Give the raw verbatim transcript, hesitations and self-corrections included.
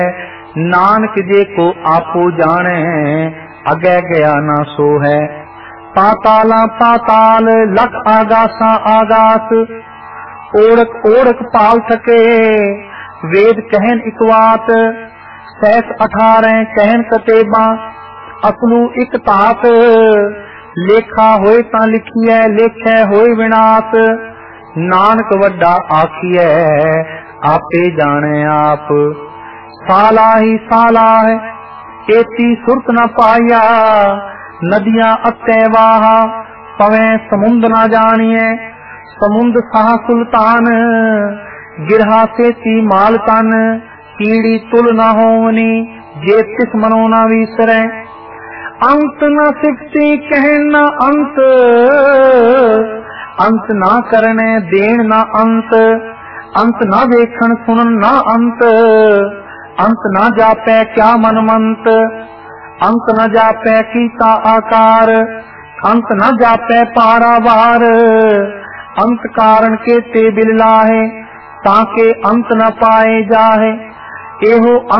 नानक जे को आपो जाने अगे गया ना सो है। पाताला पाताल लख आगासा आगास ओढ़क ओढ़क पाल सके वेद कहन इकवात सैस अठारह कहन कतेबा असलू इक तात लेखा होए ता लिखिए लेखे होए विनाश नानक वड्डा आखिए आपे जाने आप साला ही साला है एती सुरत न पाया नदियां अत्ते वाह पवे समुंद न जानिए समुंद साह सुल्तान गिरहा सेती माल तन कीड़ी तुल न होनी जे तिस मनो न विसरे अंत न सिकती कहन न अंत अंत ना करने देन न अंत अंत ना देखन सुनन न अंत अंत न जापै क्या मनमंत अंत न जापै कीता आकार अंत न जापै पारावार अंत कारण के ते बिल लाहे ताके अंत न पाए जाहे एहो